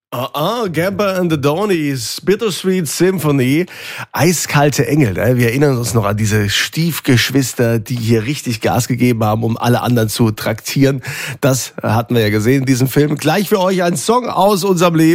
Gabba and the Donies, Bittersweet Symphony, eiskalte Engel. Ne? Wir erinnern uns noch an diese Stiefgeschwister, die hier richtig Gas gegeben haben, um alle anderen zu traktieren. Das hatten wir ja gesehen in diesem Film. Gleich für euch ein Song aus unserem Leben.